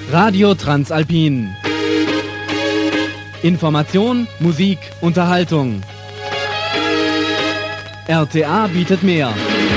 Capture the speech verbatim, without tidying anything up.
Radio Transalpin. Information, Musik, Unterhaltung. R T A bietet mehr.